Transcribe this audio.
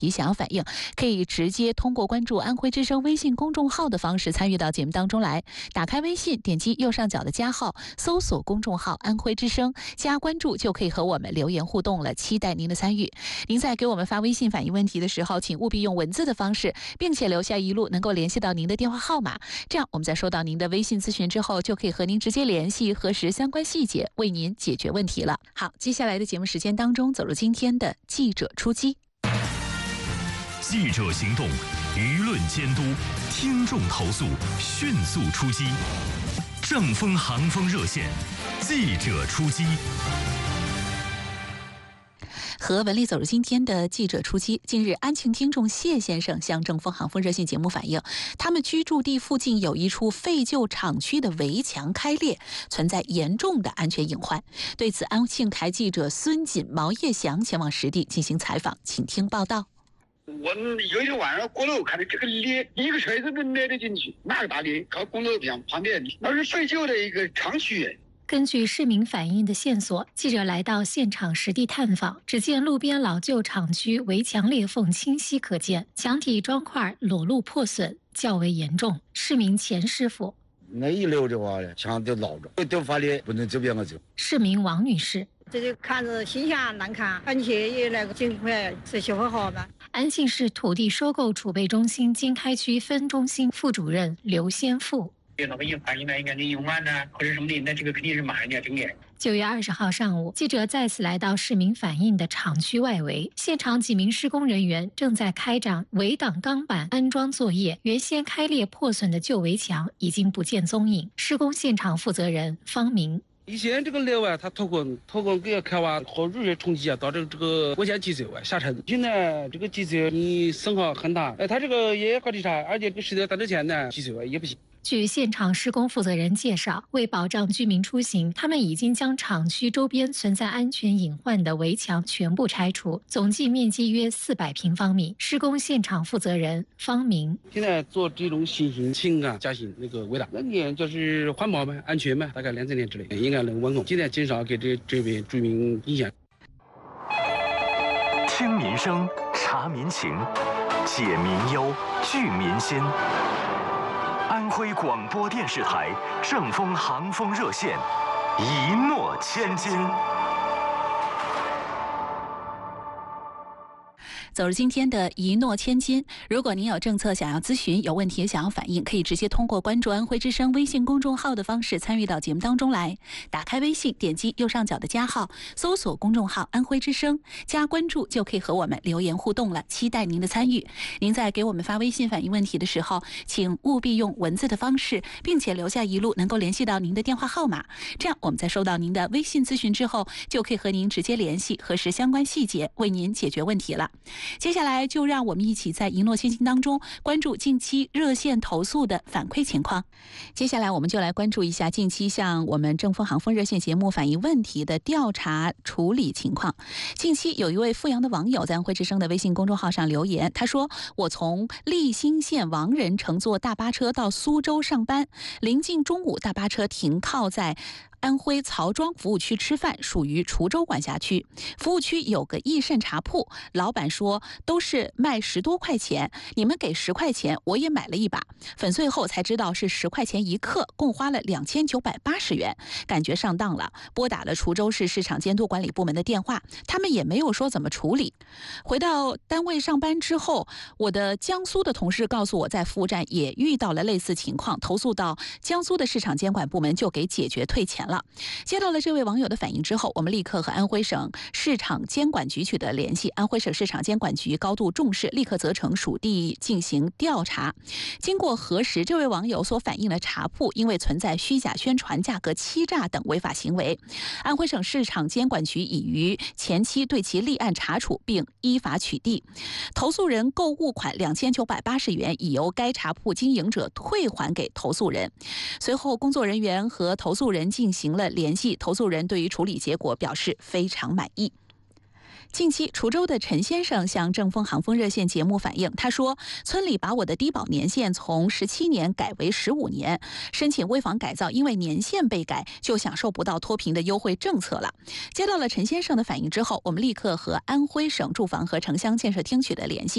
想要反映，可以直接通过关注安徽之声微信公众号的方式参与到节目当中来。打开微信，点击右上角的加号，搜索公众号安徽之声，加关注就可以和我们留言互动了，期待您的参与。您在给我们发微信反映问题的时候，请务必用文字的方式，并且留下一路能够联系到您的电话号码，这样我们在收到您的微信咨询之后，就可以和您直接联系，核实相关细节，为您解决问题了。好，接下来的节目时间当中，走入今天的记者出击。 记者行动，舆论监督，听众投诉，迅速出击。正风航风热线，记者出击。 和文丽走入今天的记者出击。近日，安庆听众谢先生向正风航风热线节目反映，他们居住地附近有一处废旧厂区的围墙开裂，存在严重的安全隐患。对此，安庆台记者孙锦、毛叶祥前往实地进行采访，请听报道。 我有一天晚上过楼，看到这个裂，一个车子能裂得进去，那个大裂，靠公路边旁边，那是废旧的一个厂区。 根据市民反映的线索，记者来到现场实地探访，只见路边老旧厂区围墙裂缝清晰可见，墙体砖块裸露破损，较为严重。市民钱师傅： 那一溜的话，墙就老着，都发裂，不能这边走。 市民王女士： 这就看着新鲜难看，而且也那个尽快是修复好吧。 安庆市土地收购储备中心经开区分中心副主任刘先富。 那个反映呢，应该你用完呢，或者什么的，那这个肯定是马上就要整改。 9月20号上午，记者再次来到市民反映的厂区外围，现场几名施工人员正在开展围挡钢板安装作业。原先开裂破损的旧围墙已经不见踪影。施工现场负责人方明： 以前这个裂完，它脱滚给它开完和入热冲击啊，导致这个危险积水啊下沉。现在这个积水你损耗很大，它这个也高地差，而且这石头打之前呢积水啊也不行。 据现场施工负责人介绍，为保障居民出行，他们已经将厂区周边存在安全隐患的围墙全部拆除，总计面积约400平方米。施工现场负责人方明： 现在做这种新型轻啊加型那个围挡，那年就是环保嘛，安全嘛，大概2-3年之内应该能完工，尽量减少给这边居民影响。 听民生，察民情，解民忧，聚民心。安徽广播电视台正风航风热线，一诺千金。 走入今天的一诺千金。如果您有政策想要咨询，有问题想要反映，可以直接通过关注安徽之声微信公众号的方式参与到节目当中来。打开微信，点击右上角的加号，搜索公众号安徽之声，加关注就可以和我们留言互动了，期待您的参与。您在给我们发微信反映问题的时候，请务必用文字的方式，并且留下一路能够联系到您的电话号码，这样我们在收到您的微信咨询之后，就可以和您直接联系，核实相关细节，为您解决问题了。接下来就让我们一起在一诺千金当中关注近期热线投诉的反馈情况。接下来我们就来关注一下近期向我们正风航风热线节目反映问题的调查处理情况。近期有一位阜阳的网友在安徽之声的微信公众号上留言，他说：我从利兴县王仁乘坐大巴车到苏州上班，临近中午，大巴车停靠在安徽曹庄服务区吃饭，属于滁州管辖区。服务区有个益盛茶铺，老板说都是卖10多块钱，你们给10块钱，我也买了一把。粉碎后才知道是10块钱一克，共花了2980元，感觉上当了。拨打了滁州市市场监督管理部门的电话，他们也没有说怎么处理。回到单位上班之后，我的江苏的同事告诉我，在服务站也遇到了类似情况，投诉到江苏的市场监管部门就给解决退钱了。接到了这位网友的反映之后，我们立刻和安徽省市场监管局取得联系。安徽省市场监管局高度重视，立刻责成属地进行调查。经过核实，这位网友所反映的茶铺因为存在虚假宣传、价格欺诈等违法行为，安徽省市场监管局已于前期对其立案查处，并依法取缔。投诉人购物款2980元已由该茶铺经营者退还给投诉人。随后，工作人员和投诉人进行了联系，投诉人对于处理结果表示非常满意。近期，滁州的陈先生向正风航风热线节目反映，他说，村里把我的低保年限从17年改为15年，申请危房改造，因为年限被改，就享受不到脱贫的优惠政策了。接到了陈先生的反映之后，我们立刻和安徽省住房和城乡建设厅取得联系。